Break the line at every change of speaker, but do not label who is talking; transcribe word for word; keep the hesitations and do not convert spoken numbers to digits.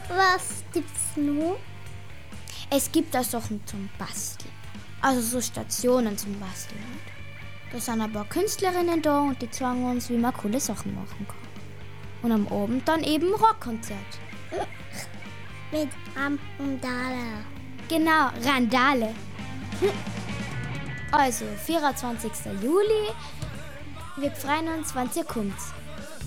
Was gibt's nun?
Es gibt da Sachen zum Basteln. Also so Stationen zum Basteln. Da sind ein paar Künstlerinnen da und die zeigen uns, wie man coole Sachen machen kann. Und am Abend dann eben Rockkonzert.
Mit Randale.
Genau, Randale. Also, vierundzwanzigster Juli. Wir freuen uns, wenn ihr kommt.